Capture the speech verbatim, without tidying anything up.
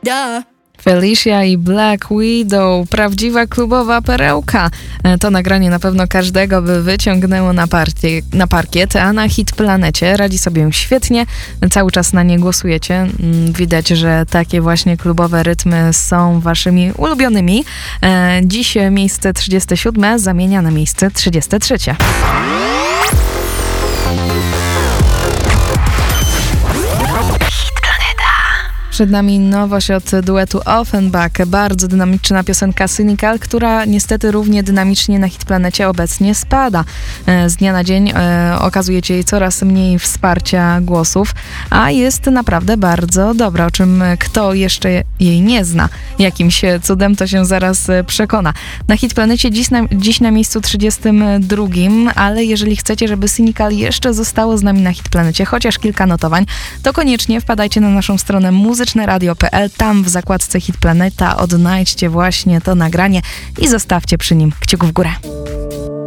Duh. Felicia i Black Widow, prawdziwa klubowa perełka. To nagranie na pewno każdego by wyciągnęło na, partie, na parkiet, a na Hit Planecie radzi sobie świetnie. Cały czas na nie głosujecie. Widać, że takie właśnie klubowe rytmy są waszymi ulubionymi. Dziś miejsce trzydzieste siódme zamienia na miejsce trzydzieste trzecie. Przed nami nowość od duetu Offenbach, bardzo dynamiczna piosenka Cynical, która niestety równie dynamicznie na Hitplanecie obecnie spada. Z dnia na dzień e, okazujecie jej coraz mniej wsparcia głosów, a jest naprawdę bardzo dobra, o czym kto jeszcze jej nie zna. Jakimś cudem to się zaraz przekona. Na Hitplanecie dziś na, dziś na miejscu trzydziestym drugim, ale jeżeli chcecie, żeby Cynical jeszcze zostało z nami na Hitplanecie, chociaż kilka notowań, to koniecznie wpadajcie na naszą stronę muzyczną radio kropka p l. Tam w zakładce Hit Planeta odnajdźcie właśnie to nagranie i zostawcie przy nim kciuk w górę.